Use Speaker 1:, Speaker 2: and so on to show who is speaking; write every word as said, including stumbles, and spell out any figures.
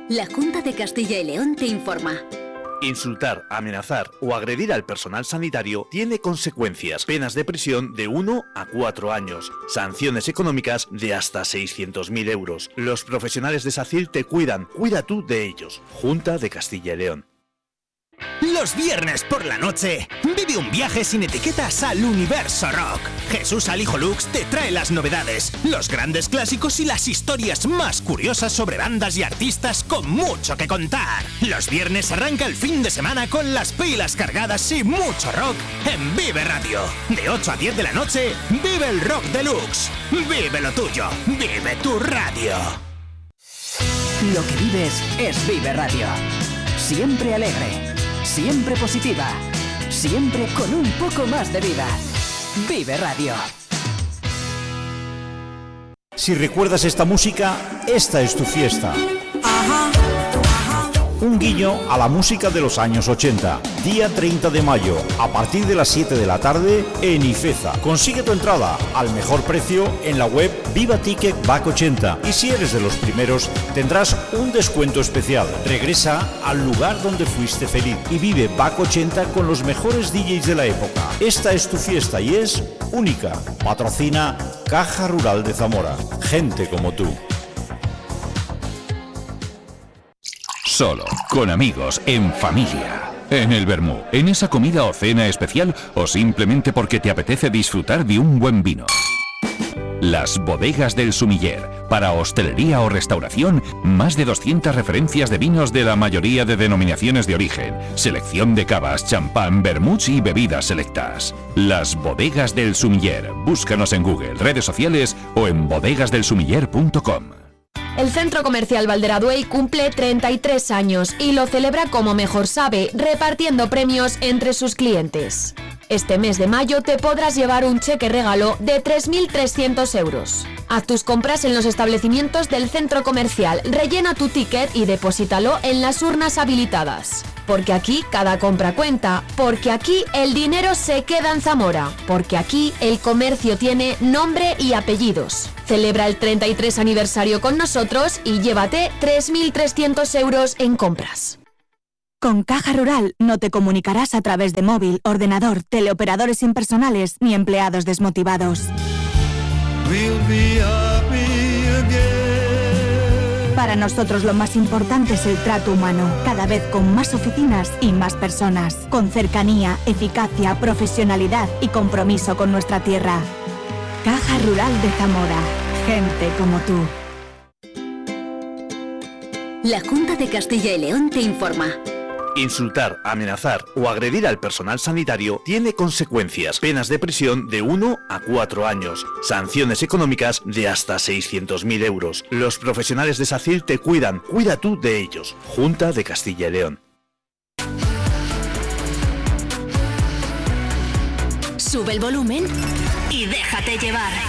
Speaker 1: La Junta de Castilla y León te informa.
Speaker 2: Insultar, amenazar o agredir al personal sanitario tiene consecuencias. Penas de prisión de uno a cuatro años. Sanciones económicas de hasta seiscientos mil euros. Los profesionales de SACIL te cuidan. Cuida tú de ellos. Junta de Castilla y León.
Speaker 3: Los viernes por la noche, vive un viaje sin etiquetas al universo rock. Jesús Alijo Lux te trae las novedades, los grandes clásicos y las historias más curiosas sobre bandas y artistas con mucho que contar. Los viernes arranca el fin de semana con las pilas cargadas y mucho rock en Vive Radio. De ocho a diez de la noche, vive el rock deluxe. Vive lo tuyo, vive tu radio.
Speaker 4: Lo que vives es Vive Radio. Siempre alegre. Siempre positiva, siempre con un poco más de vida. Vive Radio.
Speaker 5: Si recuerdas esta música, esta es tu fiesta. Ajá. Un guiño a la música de los años ochenta. Día treinta de mayo, a partir de las siete de la tarde, en Ifeza. Consigue tu entrada al mejor precio en la web Viva Ticket Back ochenta. Y si eres de los primeros, tendrás un descuento especial. Regresa al lugar donde fuiste feliz y vive Back ochenta con los mejores D Js de la época. Esta es tu fiesta y es única. Patrocina Caja Rural de Zamora. Gente como tú.
Speaker 6: Solo, con amigos, en familia, en el vermú, en esa comida o cena especial o simplemente porque te apetece disfrutar de un buen vino. Las Bodegas del Sumiller. Para hostelería o restauración, más de doscientas referencias de vinos de la mayoría de denominaciones de origen, selección de cavas, champán, vermuts y bebidas selectas. Las Bodegas del Sumiller. Búscanos en Google, redes sociales o en bodegas del sumiller punto com.
Speaker 7: El Centro Comercial Valderaduey cumple treinta y tres años y lo celebra como mejor sabe, repartiendo premios entre sus clientes. Este mes de mayo te podrás llevar un cheque regalo de tres mil trescientos euros. Haz tus compras en los establecimientos del centro comercial, rellena tu ticket y deposítalo en las urnas habilitadas. Porque aquí cada compra cuenta, porque aquí el dinero se queda en Zamora, porque aquí el comercio tiene nombre y apellidos. Celebra el treinta y tres aniversario con nosotros y llévate tres mil trescientos euros en compras.
Speaker 8: Con Caja Rural no te comunicarás a través de móvil, ordenador, teleoperadores impersonales ni empleados desmotivados. Para nosotros lo más importante es el trato humano, cada vez con más oficinas y más personas, con cercanía, eficacia, profesionalidad y compromiso con nuestra tierra. Caja Rural de Zamora, gente como tú.
Speaker 1: La Junta de Castilla y León te informa.
Speaker 2: Insultar, amenazar o agredir al personal sanitario tiene consecuencias. Penas de prisión de uno a cuatro años. Sanciones económicas de hasta seiscientos mil euros. Los profesionales de SACIL te cuidan. Cuida tú de ellos. Junta de Castilla y León.
Speaker 1: Sube el volumen y déjate llevar.